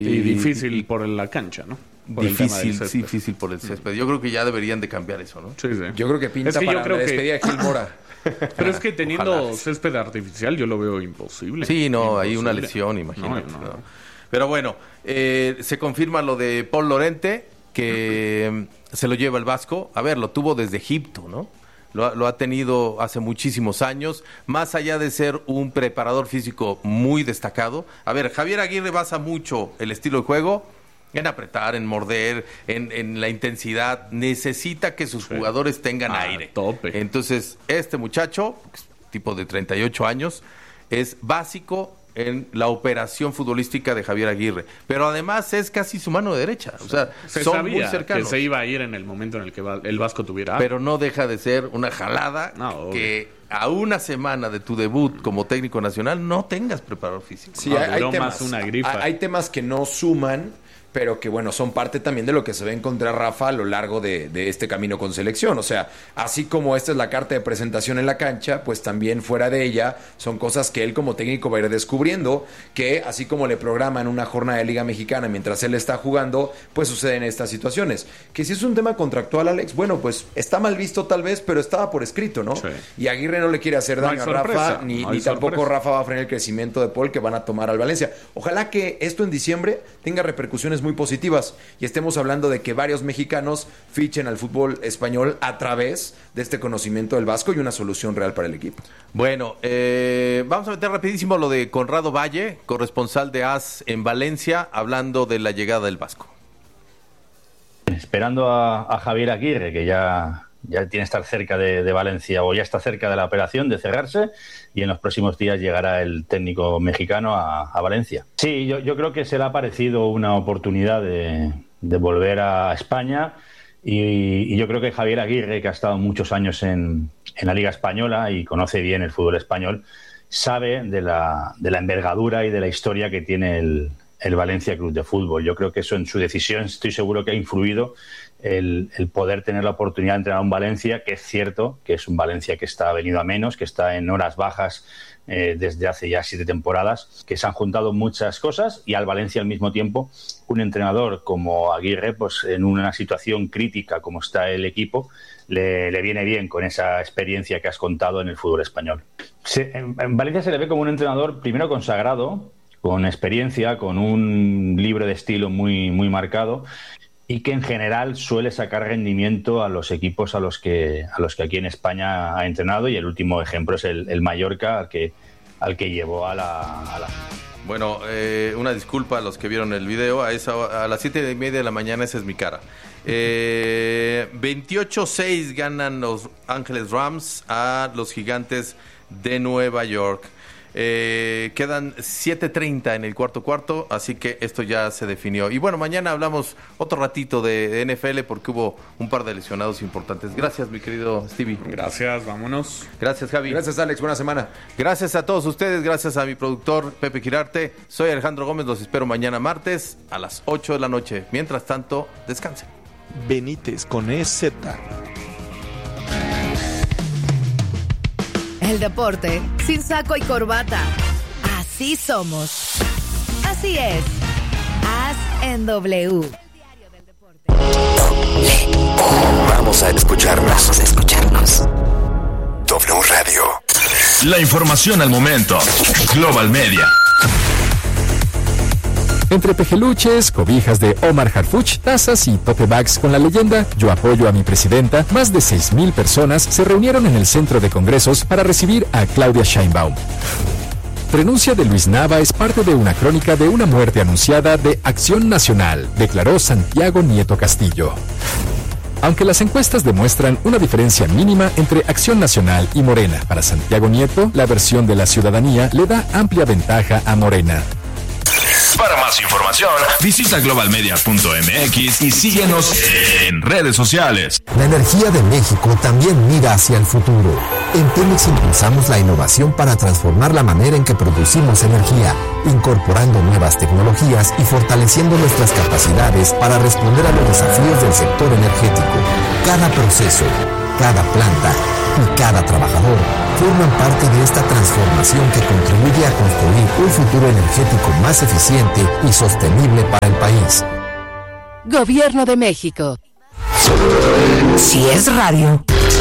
Y difícil por la cancha, ¿no? Difícil por el césped. Yo creo que ya deberían de cambiar eso, ¿no? Sí. Yo creo que pinta para la despedida de Gil Mora. Pero es que teniendo césped artificial yo lo veo imposible. Sí, no, hay una lesión, imagínate. No. Pero bueno, se confirma lo de Paul Lorente, que se lo lleva el Vasco. A ver, lo tuvo desde Egipto, ¿no? Lo ha tenido hace muchísimos años, más allá de ser un preparador físico muy destacado. A ver, Javier Aguirre basa mucho el estilo de juego en apretar, en morder, en la intensidad. Necesita que sus jugadores tengan aire. Tope. Entonces, este muchacho, tipo de 38 años, es básico en la operación futbolística de Javier Aguirre, pero además es casi su mano derecha, o sea, son muy cercanos. Que se iba a ir en el momento en el que el Vasco tuviera. Pero no deja de ser una jalada que a una semana de tu debut como técnico nacional no tengas preparador físico. Sí, hay temas que no suman, pero que bueno, son parte también de lo que se va a encontrar Rafa a lo largo de este camino con selección. O sea, así como esta es la carta de presentación en la cancha, pues también fuera de ella son cosas que él como técnico va a ir descubriendo, que así como le programan una jornada de Liga Mexicana mientras él está jugando, pues suceden estas situaciones. Que si es un tema contractual, Alex, bueno, pues está mal visto tal vez, pero estaba por escrito, ¿no? Sí. Y Aguirre no le quiere hacer daño a Rafa, ni tampoco Rafa va a frenar el crecimiento de Paul que van a tomar al Valencia. Ojalá que esto en diciembre tenga repercusiones muy positivas y estemos hablando de que varios mexicanos fichen al fútbol español a través de este conocimiento del Vasco y una solución real para el equipo. Bueno, vamos a meter rapidísimo lo de Conrado Valle, corresponsal de AS en Valencia, hablando de la llegada del Vasco. Esperando a Javier Aguirre, que ya tiene que estar cerca de Valencia, o ya está cerca de la operación de cerrarse, y en los próximos días llegará el técnico mexicano a Valencia. Sí, yo creo que se le ha parecido una oportunidad de volver a España, y yo creo que Javier Aguirre, que ha estado muchos años en la Liga Española y conoce bien el fútbol español, sabe de la envergadura y de la historia que tiene el Valencia Club de Fútbol. Yo creo que eso en su decisión estoy seguro que ha influido el poder tener la oportunidad de entrenar a un Valencia, que es cierto que es un Valencia que está venido a menos, que está en horas bajas desde hace ya 7 temporadas, que se han juntado muchas cosas, y al Valencia al mismo tiempo un entrenador como Aguirre, pues en una situación crítica como está el equipo, le viene bien con esa experiencia que has contado en el fútbol español. En Valencia se le ve como un entrenador primero consagrado, con experiencia, con un libro de estilo muy, muy marcado, y que en general suele sacar rendimiento a los equipos a los que aquí en España ha entrenado, y el último ejemplo es el Mallorca, al que llevó a la... Bueno, una disculpa a los que vieron el video, a las 7:30 de la mañana, esa es mi cara. 28-6 ganan los Ángeles Rams a los Gigantes de Nueva York. Quedan 7:30 en el cuarto, así que esto ya se definió. Y bueno, mañana hablamos otro ratito de NFL porque hubo un par de lesionados importantes. Gracias, mi querido Stevie. Gracias, vámonos. Gracias, Javi. Gracias, Alex, buena semana. Gracias a todos ustedes, gracias a mi productor Pepe Quirarte. Soy Alejandro Gómez, los espero mañana martes a las 8 de la noche. Mientras tanto, descansen. Benítez con EZ. El deporte sin saco y corbata. Así somos. Así es. Haz en W. Vamos a escucharnos. W Radio. La información al momento. Global Media. Entre pejeluches, cobijas de Omar Harfuch, tazas y tote bags con la leyenda "Yo apoyo a mi presidenta", más de 6,000 personas se reunieron en el centro de congresos para recibir a Claudia Sheinbaum. Renuncia de Luis Nava es parte de una crónica de una muerte anunciada de Acción Nacional, declaró Santiago Nieto Castillo. Aunque las encuestas demuestran una diferencia mínima entre Acción Nacional y Morena, para Santiago Nieto, la versión de la ciudadanía le da amplia ventaja a Morena. Para más información, visita globalmedia.mx y síguenos en redes sociales. La energía de México también mira hacia el futuro. En Pemex impulsamos la innovación para transformar la manera en que producimos energía, incorporando nuevas tecnologías y fortaleciendo nuestras capacidades para responder a los desafíos del sector energético. Cada proceso, cada planta, y cada trabajador forman parte de esta transformación que contribuye a construir un futuro energético más eficiente y sostenible para el país. Gobierno de México. Si es radio,